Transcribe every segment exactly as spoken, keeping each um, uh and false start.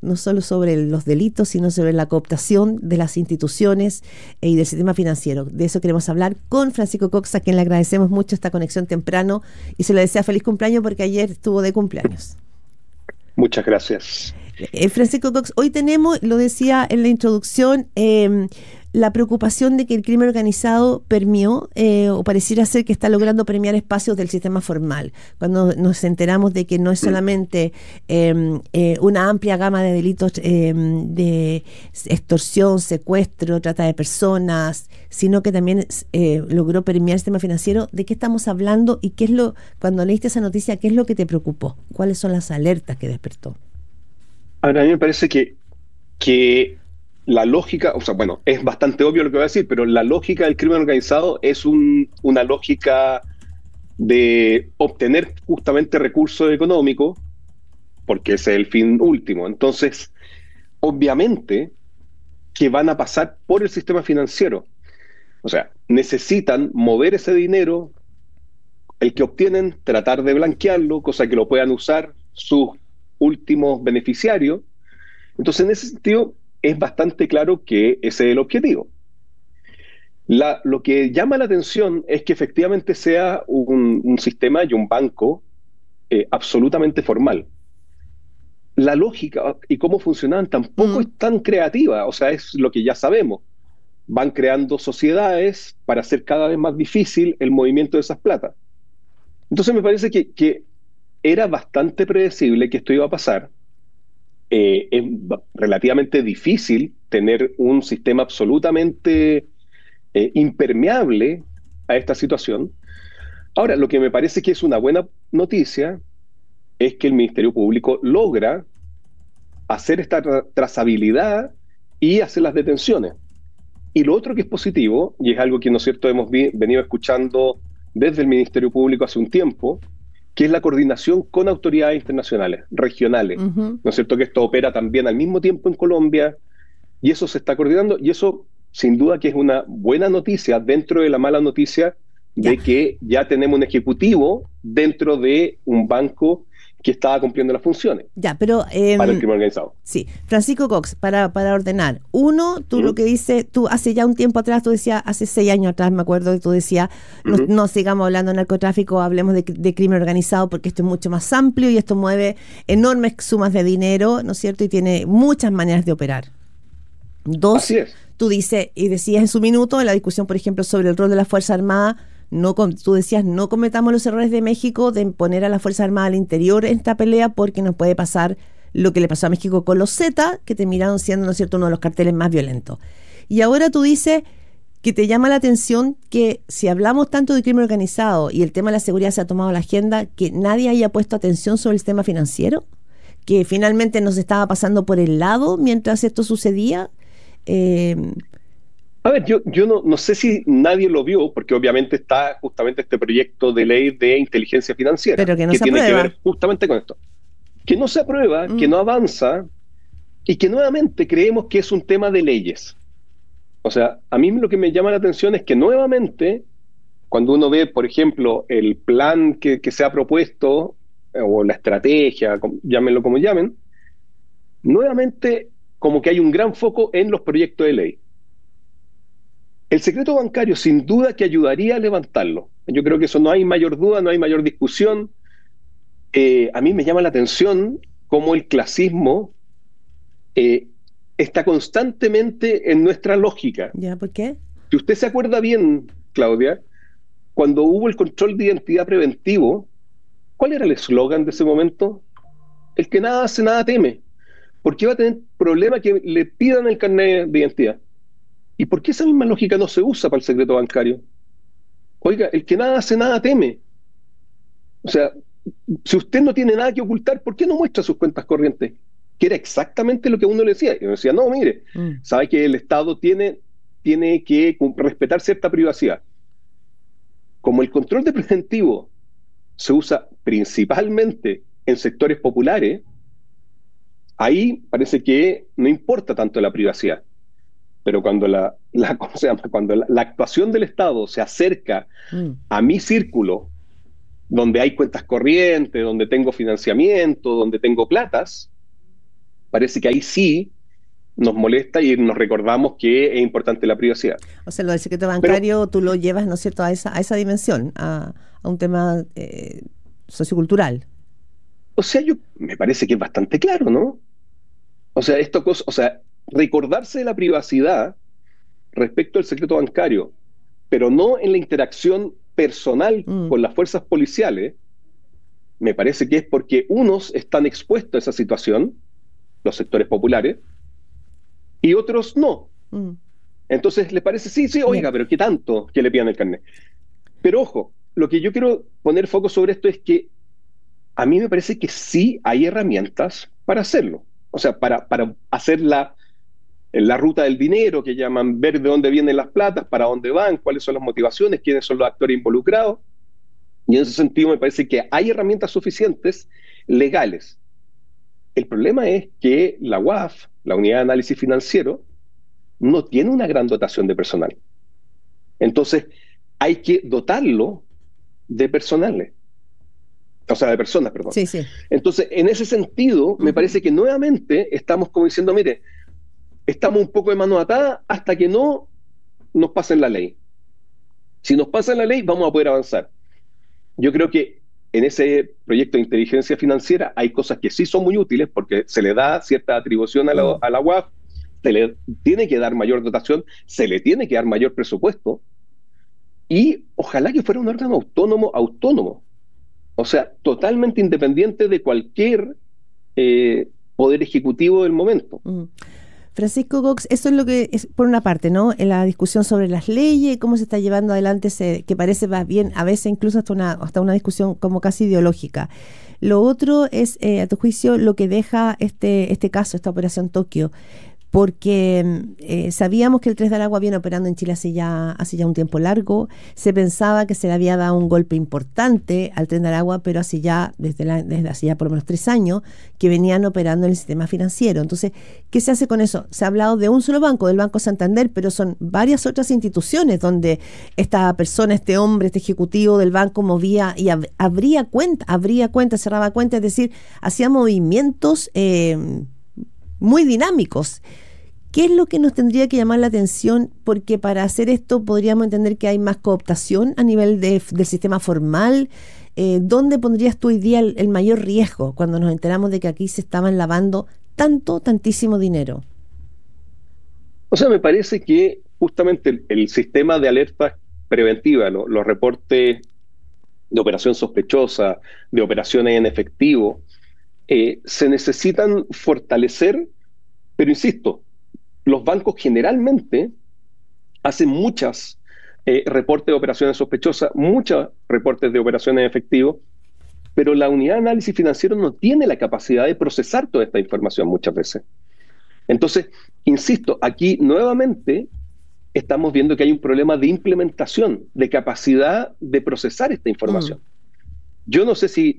no solo sobre los delitos, sino sobre la cooptación de las instituciones eh, y del sistema financiero. De eso queremos hablar con Francisco Cox, a quien le agradecemos mucho esta conexión temprano y se le desea feliz cumpleaños porque ayer estuvo de cumpleaños. Muchas gracias. Eh, Francisco Cox, hoy tenemos, lo decía en la introducción, eh, la preocupación de que el crimen organizado permeó eh, o pareciera ser que está logrando permear espacios del sistema formal. Cuando nos enteramos de que no es solamente eh, eh, una amplia gama de delitos eh, de extorsión, secuestro, trata de personas, sino que también eh, logró permear el sistema financiero. ¿De qué estamos hablando y qué es lo, cuando leíste esa noticia, qué es lo que te preocupó? ¿Cuáles son las alertas que despertó? Ahora, a mí me parece que, que la lógica, o sea, bueno, es bastante obvio lo que voy a decir, pero la lógica del crimen organizado es un, una lógica de obtener justamente recursos económicos, porque ese es el fin último. Entonces, obviamente que van a pasar por el sistema financiero. O sea, necesitan mover ese dinero, el que obtienen, tratar de blanquearlo, cosa que lo puedan usar sus últimos beneficiarios. Entonces, en ese sentido, es bastante claro que ese es el objetivo. La, lo que llama la atención es que efectivamente sea un, un sistema y un banco eh, absolutamente formal. La lógica y cómo funcionan tampoco mm. es tan creativa, o sea, es lo que ya sabemos. Van creando sociedades para hacer cada vez más difícil el movimiento de esas platas. Entonces me parece que, que era bastante predecible que esto iba a pasar. Eh, es relativamente difícil tener un sistema absolutamente eh, impermeable a esta situación. Ahora, lo que me parece que es una buena noticia es que el Ministerio Público logra hacer esta tra- trazabilidad y hacer las detenciones. Y lo otro que es positivo, y es algo que, ¿no es cierto?, hemos vi- venido escuchando desde el Ministerio Público hace un tiempo, que es la coordinación con autoridades internacionales, regionales. Uh-huh. ¿No es cierto?, que esto opera también al mismo tiempo en Colombia, y eso se está coordinando, y eso sin duda que es una buena noticia dentro de la mala noticia de ya. que ya tenemos un ejecutivo dentro de un banco que estaba cumpliendo las funciones ya, pero, eh, para el crimen organizado. Sí, Francisco Cox, para, para ordenar. Uno, tú uh-huh. lo que dices, tú hace ya un tiempo atrás, tú decías, hace seis años atrás, me acuerdo que tú decías, uh-huh. no, no sigamos hablando de narcotráfico, hablemos de, de crimen organizado, porque esto es mucho más amplio y esto mueve enormes sumas de dinero, ¿no es cierto? Y tiene muchas maneras de operar. Dos, Así es. Tú dices, y decías en su minuto, en la discusión, por ejemplo, sobre el rol de la Fuerza Armada, no, tú decías, no cometamos los errores de México de poner a la Fuerza Armada al interior en esta pelea porque nos puede pasar lo que le pasó a México con los Zetas, que terminaron siendo, ¿no es cierto?, uno de los carteles más violentos. Y ahora tú dices que te llama la atención que si hablamos tanto de crimen organizado y el tema de la seguridad se ha tomado a la agenda, que nadie haya puesto atención sobre el sistema financiero, que finalmente nos estaba pasando por el lado mientras esto sucedía. Eh, A ver, yo, yo no, no sé si nadie lo vio, porque obviamente está justamente este proyecto de ley de inteligencia financiera, pero que, no que se tiene aprueba. que ver justamente con esto. Que no se aprueba, mm. que no avanza, y que nuevamente creemos que es un tema de leyes. O sea, a mí lo que me llama la atención es que nuevamente, cuando uno ve, por ejemplo, el plan que, que se ha propuesto, o la estrategia, llámenlo como llamen, nuevamente como que hay un gran foco en los proyectos de ley. El secreto bancario sin duda que ayudaría a levantarlo. Yo creo que eso no hay mayor duda, no hay mayor discusión. Eh, a mí me llama la atención cómo el clasismo eh, está constantemente en nuestra lógica. ¿Ya? ¿Por qué? Si usted se acuerda bien, Claudia, cuando hubo el control de identidad preventivo, ¿cuál era el eslogan de ese momento? El que nada hace, nada teme. ¿Por qué va a tener problema que le pidan el carnet de identidad? ¿Y por qué esa misma lógica no se usa para el secreto bancario? Oiga, el que nada hace, nada teme. O sea, si usted no tiene nada que ocultar, ¿por qué no muestra sus cuentas corrientes? Que era exactamente lo que uno le decía. Y uno decía, no, mire, mm. sabe que el Estado tiene, tiene que respetar cierta privacidad. Como el control de preventivo se usa principalmente en sectores populares, ahí parece que no importa tanto la privacidad. Pero cuando la, la, ¿cómo se llama? Cuando la, la actuación del Estado se acerca mm. a mi círculo, donde hay cuentas corrientes, donde tengo financiamiento, donde tengo platas, parece que ahí sí nos molesta y nos recordamos que es importante la privacidad. O sea, lo del secreto bancario Pero, tú lo llevas, ¿no es cierto?, a esa, a esa dimensión, a, a un tema eh, sociocultural. O sea, yo me parece que es bastante claro, ¿no? O sea, esto cosa, o sea, recordarse de la privacidad respecto al secreto bancario, pero no en la interacción personal mm. con las fuerzas policiales, me parece que es porque unos están expuestos a esa situación, los sectores populares, y otros no. Mm. Entonces les parece, sí, sí, oiga, Bien. pero ¿qué tanto que le pidan el carnet? Pero ojo, lo que yo quiero poner foco sobre esto es que a mí me parece que sí hay herramientas para hacerlo. O sea, para, para hacer la, la ruta del dinero, que llaman, ver de dónde vienen las platas, para dónde van, cuáles son las motivaciones, quiénes son los actores involucrados. Y en ese sentido me parece que hay herramientas suficientes legales. El problema es que la U A F, la Unidad de Análisis Financiero, no tiene una gran dotación de personal. Entonces, hay que dotarlo de personales. O sea, de personas, perdón. Sí, sí. Entonces, en ese sentido, uh-huh. me parece que nuevamente estamos como diciendo, mire, estamos un poco de mano atada hasta que no nos pasen la ley. Si nos pasan la ley, vamos a poder avanzar. Yo creo que en ese proyecto de inteligencia financiera hay cosas que sí son muy útiles porque se le da cierta atribución a la, uh-huh. a la U A F, se le tiene que dar mayor dotación, se le tiene que dar mayor presupuesto y ojalá que fuera un órgano autónomo, autónomo. O sea, totalmente independiente de cualquier eh, poder ejecutivo del momento. Mm. Francisco Cox, eso es lo que es por una parte, ¿no? En la discusión sobre las leyes, cómo se está llevando adelante, ese, que parece más bien, a veces incluso hasta una, hasta una discusión como casi ideológica. Lo otro es, eh, a tu juicio, lo que deja este, este caso, esta operación Tokio. Porque eh, sabíamos que el Tren de Aragua viene operando en Chile hace ya, hace ya un tiempo largo. Se pensaba que se le había dado un golpe importante al Tren de Aragua, pero hace ya, desde, la, desde hace ya por lo menos tres años, que venían operando en el sistema financiero. Entonces, ¿qué se hace con eso? Se ha hablado de un solo banco, del Banco Santander, pero son varias otras instituciones donde esta persona, este hombre, este ejecutivo del banco movía y ab- abría cuenta, abría cuenta, cerraba cuenta, es decir, hacía movimientos eh, muy dinámicos. ¿Qué es lo que nos tendría que llamar la atención? Porque para hacer esto podríamos entender que hay más cooptación a nivel de, del sistema formal. Eh, ¿Dónde pondrías tú hoy día el, el mayor riesgo cuando nos enteramos de que aquí se estaban lavando tanto, tantísimo dinero? O sea, me parece que justamente el, el sistema de alerta preventiva, ¿no? Los reportes de operación sospechosa, de operaciones en efectivo, eh, se necesitan fortalecer, pero insisto, los bancos generalmente hacen muchas eh, reportes de operaciones sospechosas, muchos reportes de operaciones en efectivo, pero la unidad de análisis financiero no tiene la capacidad de procesar toda esta información muchas veces. Entonces, insisto, aquí nuevamente estamos viendo que hay un problema de implementación, de capacidad de procesar esta información. Mm. Yo no sé si,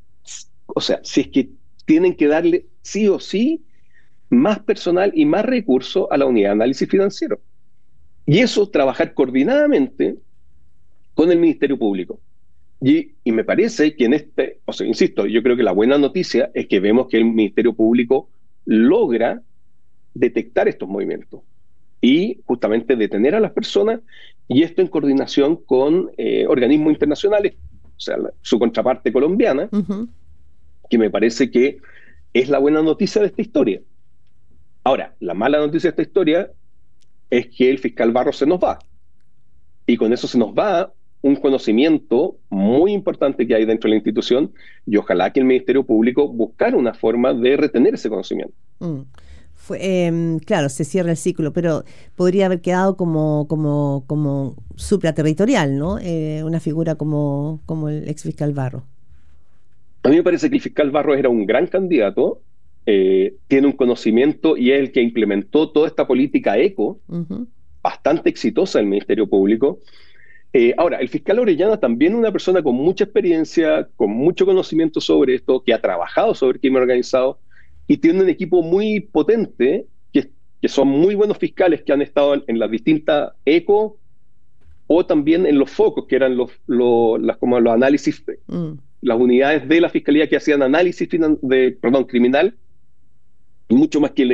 o sea, si es que tienen que darle sí o sí más personal y más recursos a la unidad de análisis financiero. Y eso, trabajar coordinadamente con el Ministerio Público. Y, y me parece que en este, o sea, insisto, yo creo que la buena noticia es que vemos que el Ministerio Público logra detectar estos movimientos y justamente detener a las personas, y esto en coordinación con eh, organismos internacionales, o sea, la, su contraparte colombiana, uh-huh. que me parece que es la buena noticia de esta historia. Ahora, la mala noticia de esta historia es que el fiscal Barros se nos va. Y con eso se nos va un conocimiento muy importante que hay dentro de la institución, y ojalá que el Ministerio Público buscara una forma de retener ese conocimiento. Mm. Fue, eh, claro, se cierra el ciclo, pero podría haber quedado como, como, como supraterritorial, ¿no? Eh, una figura como, como el ex fiscal Barros. A mí me parece que el fiscal Barros era un gran candidato. Eh, tiene un conocimiento y es el que implementó toda esta política eco, uh-huh. bastante exitosa del Ministerio Público. Eh, ahora, el fiscal Orellana también es una persona con mucha experiencia, con mucho conocimiento sobre esto, que ha trabajado sobre crimen organizado y tiene un equipo muy potente, que, que son muy buenos fiscales que han estado en, en las distintas eco o también en los focos, que eran los, los, las, como los análisis, uh-huh. las unidades de la Fiscalía que hacían análisis finan- de, perdón, criminal. mucho más que